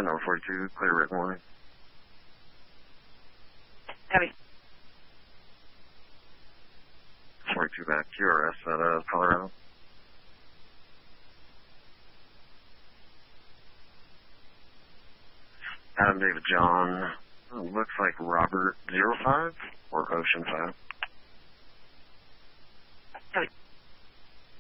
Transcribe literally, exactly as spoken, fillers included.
ten over forty-two, clear written warning. Copy. forty-two back, Q R S at uh, Colorado. Adam David John, looks like Robert zero five or Ocean five.